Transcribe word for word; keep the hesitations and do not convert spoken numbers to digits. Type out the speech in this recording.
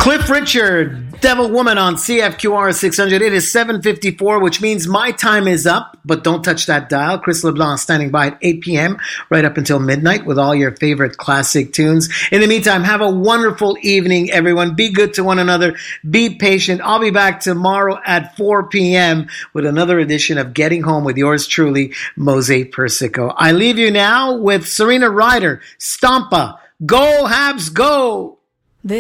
Cliff Richard, Devil Woman on C F Q R six hundred. It is seven fifty-four, which means my time is up, but don't touch that dial. Chris LeBlanc standing by at eight p.m. right up until midnight with all your favorite classic tunes. In the meantime, have a wonderful evening, everyone. Be good to one another. Be patient. I'll be back tomorrow at four p.m. with another edition of Getting Home with yours truly, Mose Persico. I leave you now with Serena Ryder, Stompa. Go Habs, go!